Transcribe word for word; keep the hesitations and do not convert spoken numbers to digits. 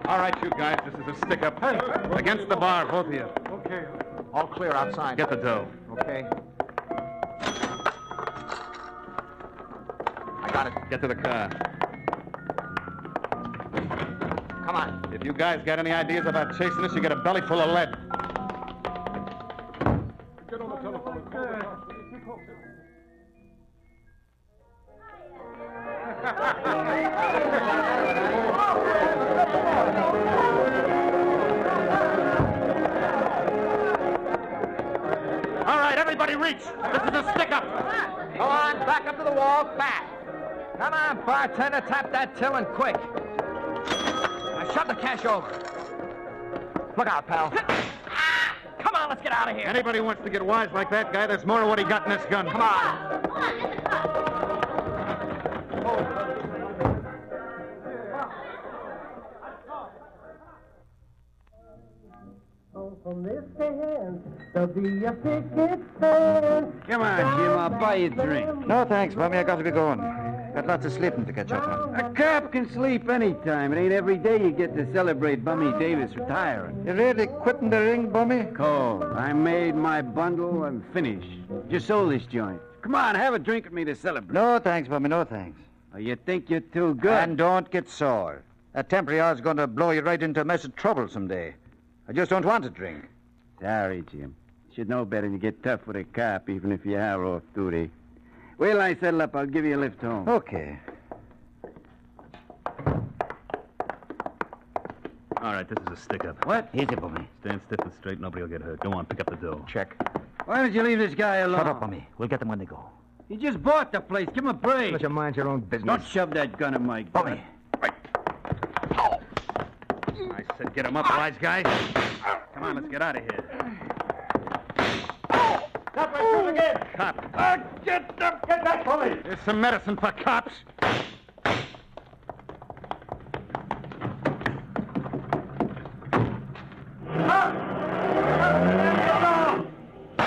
All right, you guys, this is a stick-up. Against the bar, both of you. Okay. All clear outside. Get the dough. Okay. I got it. Get to the car. Come on. If you guys got any ideas about chasing us, you get a belly full of lead. Get on the telephone. All right, everybody reach. This is a stick-up. Go on, back up to the wall, fast. Come on, bartender, tap that till and quick. Now shove the cash over. Look out, pal. Ah, come on, let's get out of here. Anybody wants to get wise like that guy, there's more of what he got in this gun. Come on. From this hand, there'll be a picket stand. Come on, Jim, I'll buy you a drink. No, thanks, Bummy. I got to be going. Got lots of sleeping to catch up on. A cop can sleep any time. It ain't every day you get to celebrate Bummy Davis retiring. You really quitting the ring, Bummy? Cole, I made my bundle and finished. Just sold this joint. Come on, have a drink with me to celebrate. No, thanks, Bummy. No, thanks. Oh, you think you're too good? And don't get sore. That temper of yours is going to blow you right into a mess of trouble someday. I just don't want to drink. Sorry, Jim. Should know better than to get tough with a cop, even if you are off duty. Wait till I settle up. I'll give you a lift home. Okay. All right, this is a stick-up. What? Easy, Bummy. Stand stiff and straight. Nobody will get hurt. Go on, pick up the dough. Check. Why don't you leave this guy alone? Shut up, Bummy. We'll get them when they go. He just bought the place. Give him a break. Let you mind your own business. Don't shove that gun in my gut. Bummy. I said get him up, wise guy. Come on, let's get out of here. That way, shoot again. Cop. Uh, get them. Get that for me. There's some medicine for cops.